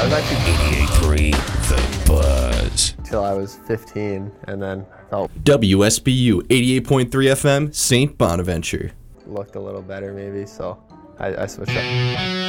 was actually 88.3 The Buzz. till I was 15, and then felt WSBU 88.3 FM, St. Bonaventure. looked a little better maybe, so I switched up.